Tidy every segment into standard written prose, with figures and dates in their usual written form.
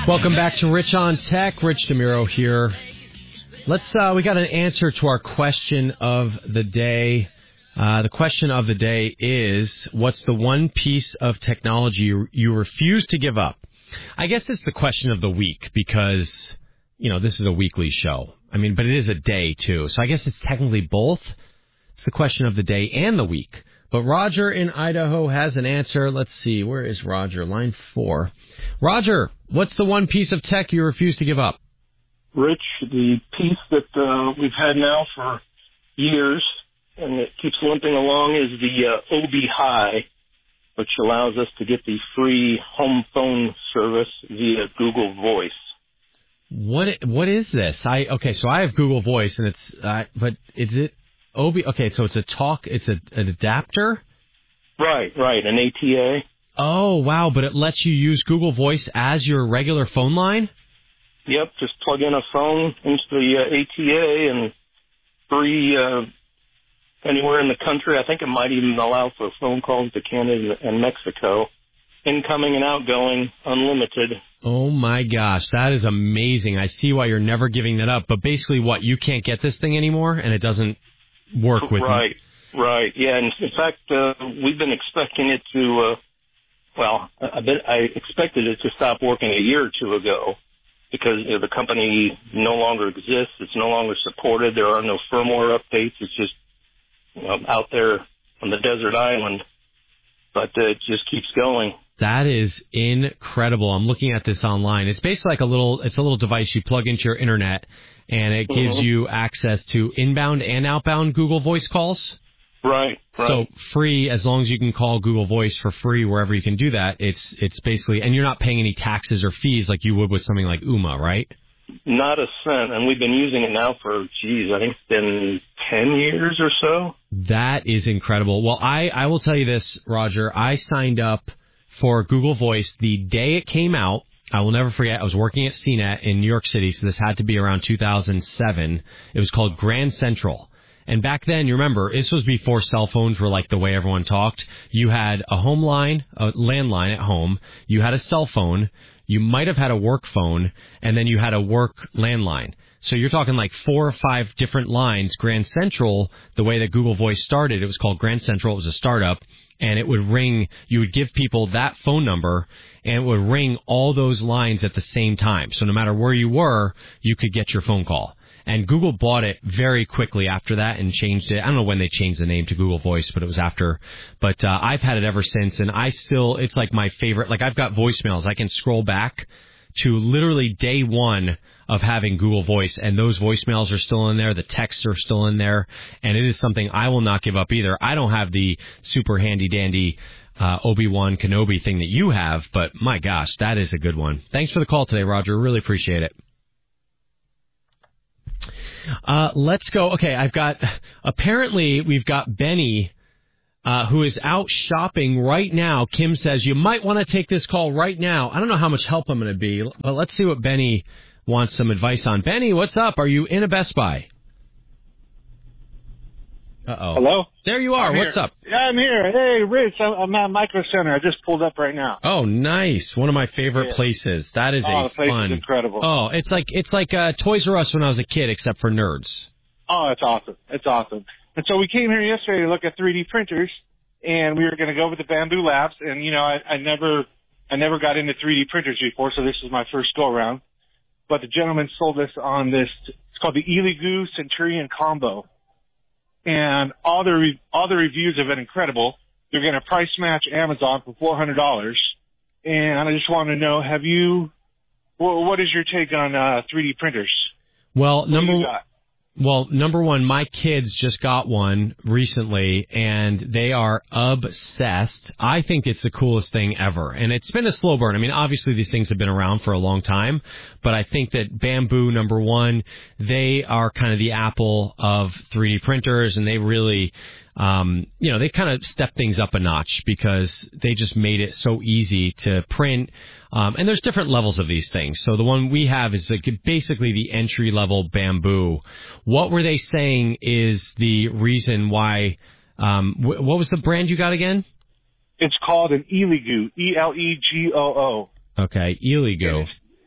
Welcome back to Rich on Tech. Rich DeMuro here. We got an answer to our question of the day. The question of the day is, what's the one piece of technology you refuse to give up? I guess it's the question of the week because, this is a weekly show. But it is a day too. So I guess it's technically both. It's the question of the day and the week. But Roger in Idaho has an answer. Let's see. Where is Roger? Line 4. Roger, what's the one piece of tech you refuse to give up? Rich, the piece that we've had now for years, and it keeps limping along, is the Obi Hi, which allows us to get the free home phone service via Google Voice. What is this? So I have Google Voice, and but is it Obi? Okay, so it's an adapter? Right, an ATA. Oh, wow, but it lets you use Google Voice as your regular phone line? Yep, just plug in a phone into the ATA and free anywhere in the country. I think it might even allow for phone calls to Canada and Mexico. Incoming and outgoing, unlimited. Oh, my gosh, that is amazing. I see why you're never giving that up. But basically, you can't get this thing anymore, and it doesn't work with Right. Yeah, and in fact, we've been expecting it to, I expected it to stop working a year or two ago because the company no longer exists. It's no longer supported. There are no firmware updates. It's just out there on the desert island. But it just keeps going. That is incredible. I'm looking at this online. It's basically like a little device you plug into your internet, and it gives you access to inbound and outbound Google Voice calls. Right. So free, as long as you can call Google Voice for free wherever you can do that. It's basically, and you're not paying any taxes or fees like you would with something like Ooma, right? Not a cent, and we've been using it now for, I think it's been 10 years or so. That is incredible. Well, I will tell you this, Roger. I signed up for Google Voice the day it came out. I will never forget. I was working at CNET in New York City, so this had to be around 2007. It was called Grand Central. And back then, you remember, this was before cell phones were like the way everyone talked. You had a home line, a landline at home. You had a cell phone. You might have had a work phone, and then you had a work landline. So you're talking like 4 or 5 different lines. Grand Central, the way that Google Voice started, it was called Grand Central. It was a startup, and it would ring. You would give people that phone number, and it would ring all those lines at the same time. So no matter where you were, you could get your phone call. And Google bought it very quickly after that and changed it. I don't know when they changed the name to Google Voice, but it was after. But I've had it ever since, and it's like my favorite. Like, I've got voicemails. I can scroll back to literally day one of having Google Voice, and those voicemails are still in there. The texts are still in there, and it is something I will not give up either. I don't have the super handy-dandy Obi-Wan Kenobi thing that you have, but my gosh, that is a good one. Thanks for the call today, Roger. Really appreciate it. Let's go. Okay, apparently we've got Benny, who is out shopping right now. Kim says you might want to take this call right now. I don't know how much help I'm going to be, but let's see what Benny wants some advice on. Benny, what's up? Are you in a Best Buy? Uh-oh. Hello? There you are. What's up? Yeah, I'm here. Hey, Rich, I'm at Micro Center. I just pulled up right now. Oh, nice. One of my favorite places. That is the place is incredible. Oh, it's like Toys R Us when I was a kid, except for nerds. Oh, it's awesome. It's awesome. And so we came here yesterday to look at 3D printers, and we were going to go over to Bamboo Labs. And, I never got into 3D printers before, so this is my first go-around. But the gentleman sold us on this. It's called the Elegoo Centurion Combo. And all the reviews have been incredible. They're going to price match Amazon for $400. And I just want to know, what is your take on 3D printers? Well, number one, my kids just got one recently, and they are obsessed. I think it's the coolest thing ever, and it's been a slow burn. Obviously these things have been around for a long time, but I think that Bamboo, number one, they are kind of the Apple of 3D printers, and they really, they kind of stepped things up a notch because they just made it so easy to print. And there's different levels of these things. So the one we have is basically the entry-level Bamboo. What were they saying is the reason why? What was the brand you got again? It's called an Elegoo, Elegoo. Okay, Elegoo.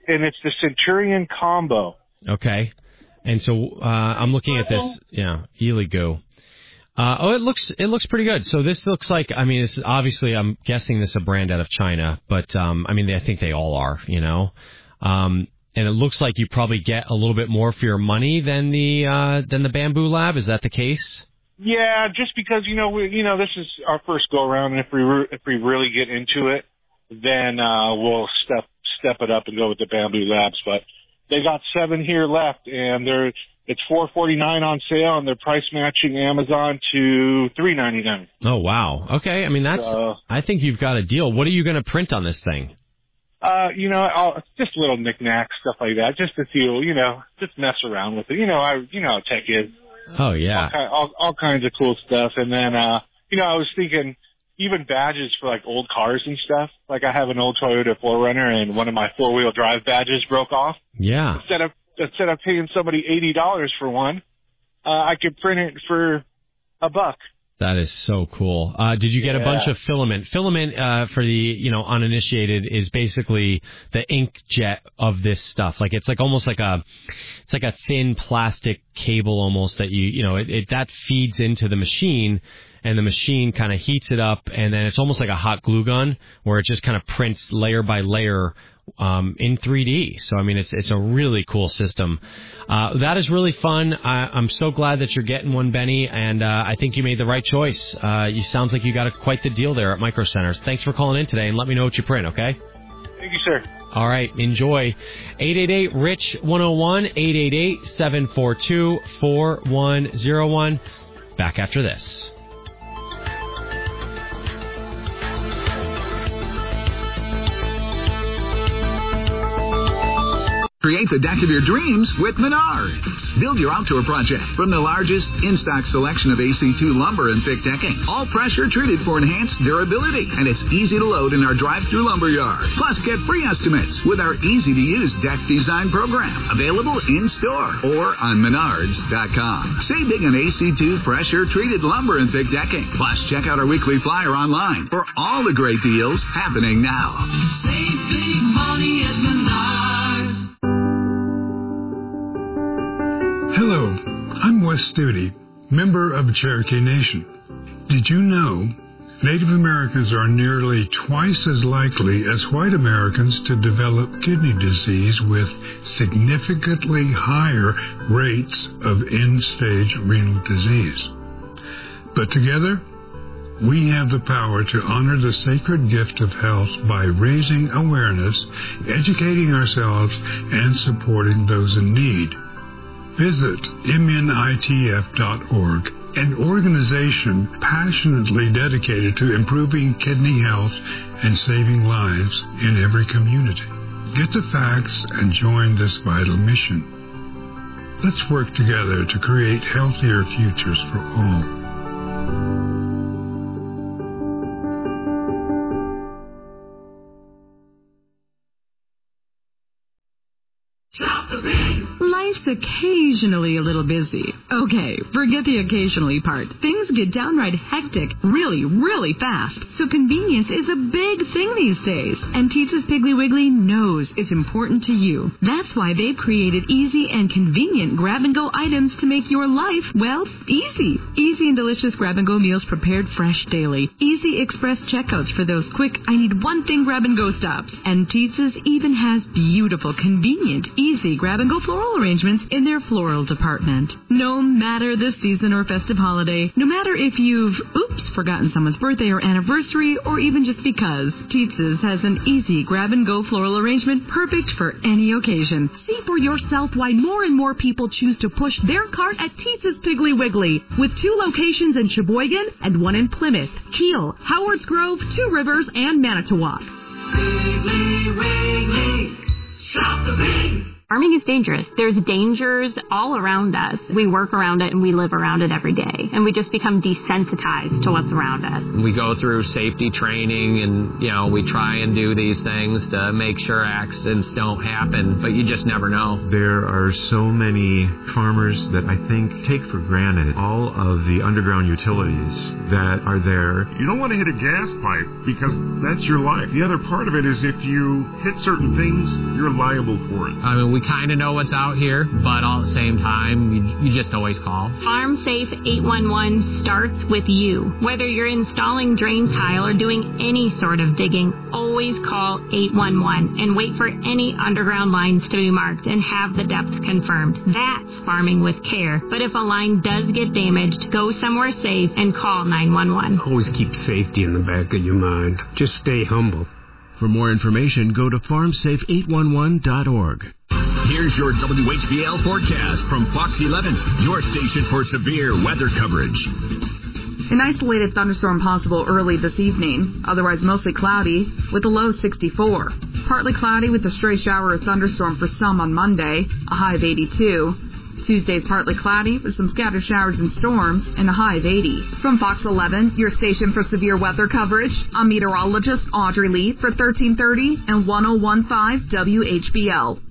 it's the Centurion Combo. Okay. And so I'm looking at this, Elegoo. It looks pretty good. So this looks like, I mean, it's obviously, I'm guessing this is a brand out of China, but I think they all are, and it looks like you probably get a little bit more for your money than the Bamboo Lab. Is that the case? Yeah, just because this is our first go around, and if we really get into it, then we'll step it up and go with the Bamboo Labs. But they got 7 here left, and it's $4.49 on sale, and they're price matching Amazon to $3.99. Oh wow! Okay, I mean I think you've got a deal. What are you going to print on this thing? Just little knickknacks, stuff like that, just to feel, just mess around with it. How tech is. Oh yeah. All kinds of cool stuff, and then I was thinking even badges for like old cars and stuff. Like I have an old Toyota 4Runner, and one of my 4-wheel drive badges broke off. Yeah. Instead of paying somebody $80 for one, I could print it for $1. That is so cool. Did you get a bunch of filament? Filament, for the, uninitiated is basically the inkjet of this stuff. Like it's like almost like a thin plastic cable almost that that feeds into the machine, and the machine kind of heats it up, and then it's almost like a hot glue gun where it just kind of prints layer by layer in 3D. So, I mean, it's a really cool system. That is really fun. I'm so glad that you're getting one, Benny, and I think you made the right choice. You sounds like you got quite the deal there at Micro Centers. Thanks for calling in today, and let me know what you print, okay? Thank you, sir. All right, enjoy. 888-RICH-101, 888-742-4101. Back after this. Create the deck of your dreams with Menards. Build your outdoor project from the largest in-stock selection of AC2 lumber and thick decking. All pressure treated for enhanced durability. And it's easy to load in our drive-through lumber yard. Plus, get free estimates with our easy-to-use deck design program. Available in-store or on Menards.com. Save big on AC2 pressure-treated lumber and thick decking. Plus, check out our weekly flyer online for all the great deals happening now. Save big money at Menards. Hello, I'm Wes Studi, member of Cherokee Nation. Did you know Native Americans are nearly twice as likely as white Americans to develop kidney disease with significantly higher rates of end-stage renal disease? But together, we have the power to honor the sacred gift of health by raising awareness, educating ourselves, and supporting those in need. Visit MNITF.org, an organization passionately dedicated to improving kidney health and saving lives in every community. Get the facts and join this vital mission. Let's work together to create healthier futures for all. Life's occasionally a little busy. Okay, forget the occasionally part. Things get downright hectic really, really fast. So convenience is a big thing these days. And Tita's Piggly Wiggly knows it's important to you. That's why they've created easy and convenient grab-and-go items to make your life, well, easy. Easy and delicious grab-and-go meals prepared fresh daily. Easy express checkouts for those quick, I need one thing grab-and-go stops. And Tita's even has beautiful, convenient, easy grab-and-go floral arrangements in their floral department. No matter the season or festive holiday, no matter if you've, forgotten someone's birthday or anniversary, or even just because, Tita's has an easy grab-and-go floral arrangement perfect for any occasion. See for yourself why more and more people choose to push their cart at Tita's Piggly Wiggly, with 2 locations in Sheboygan and 1 in Plymouth, Kiel, Howards Grove, 2 Rivers, and Manitowoc. Piggly Wiggly, shop the pig. Farming is dangerous. There's dangers all around us. We work around it and we live around it every day. And we just become desensitized to what's around us. We go through safety training and, we try and do these things to make sure accidents don't happen, but you just never know. There are so many farmers that I think take for granted all of the underground utilities that are there. You don't want to hit a gas pipe because that's your life. The other part of it is if you hit certain things, you're liable for it. I mean, we kind of know what's out here, but all at the same time, you just always call. Farm Safe 811 starts with you. Whether you're installing drain tile or doing any sort of digging, always call 811 and wait for any underground lines to be marked and have the depth confirmed. That's farming with care. But if a line does get damaged, go somewhere safe and call 911. Always keep safety in the back of your mind. Just stay humble. For more information, go to farmsafe811.org. Here's your WHBL forecast from Fox 11, your station for severe weather coverage. An isolated thunderstorm possible early this evening, otherwise mostly cloudy, with a low 64. Partly cloudy with a stray shower or thunderstorm for some on Monday, a high of 82. Tuesday's partly cloudy with some scattered showers and storms and a high of 80. From Fox 11, your station for severe weather coverage, I'm meteorologist Audrey Lee for 1330 and 1015 WHBL.